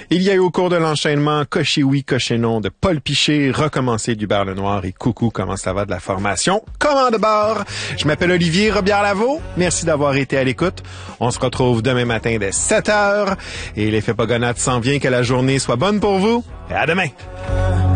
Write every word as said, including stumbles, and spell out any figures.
Il y a eu au cours de l'enchaînement Cocher oui, cocher non de Paul Piché, Recommencer d'Hubert Lenoir et Coucou, comment ça va de la formation Commande bord. Je m'appelle Olivier Robillard-Lavaux. Merci d'avoir été à l'écoute. On se retrouve demain matin dès sept heures. Et l'effet Pogonade s'en vient, que la journée soit bonne pour vous. Et à demain.